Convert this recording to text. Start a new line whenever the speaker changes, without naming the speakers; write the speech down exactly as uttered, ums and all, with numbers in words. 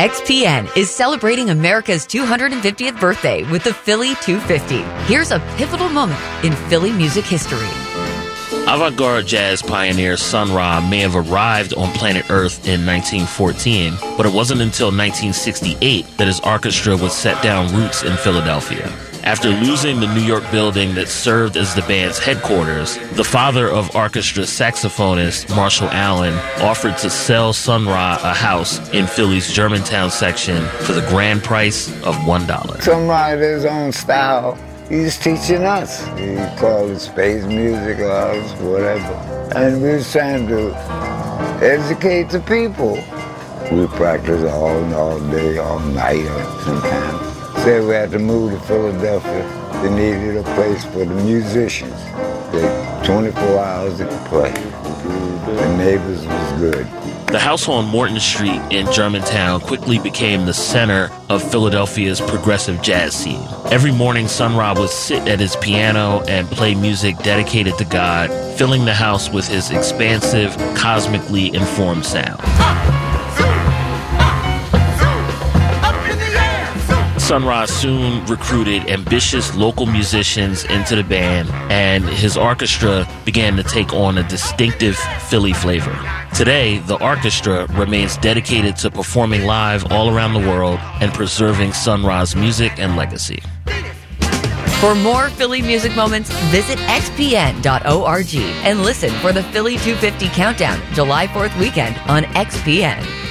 X P N is celebrating America's two hundred fiftieth birthday with the Philly two fifty. Here's a pivotal moment in Philly music history.
Avant-garde jazz pioneer Sun Ra may have arrived on planet Earth in nineteen fourteen, but it wasn't until nineteen sixty-eight that his orchestra would set down roots in Philadelphia. After losing the New York building that served as the band's headquarters, the father of orchestra saxophonist Marshall Allen offered to sell Sun Ra a house in Philly's Germantown section for the grand price of one dollar.
Sun Ra had his own style. He's teaching us. He called it space music, house, whatever. And we was trying to educate the people. We practiced all, all day, all night, sometimes. Said we had to move to Philadelphia. They needed a place for the musicians. They twenty-four hours they could play. The neighbors was good.
The house on Morton Street in Germantown quickly became the center of Philadelphia's progressive jazz scene. Every morning, Sun Ra would sit at his piano and play music dedicated to God, filling the house with his expansive, cosmically informed sound. Sun Ra soon recruited ambitious local musicians into the band, and his orchestra began to take on a distinctive Philly flavor. Today, the orchestra remains dedicated to performing live all around the world and preserving Sun Ra's music and legacy.
For more Philly music moments, visit x p n dot org and listen for the Philly two fifty Countdown July fourth weekend on X P N.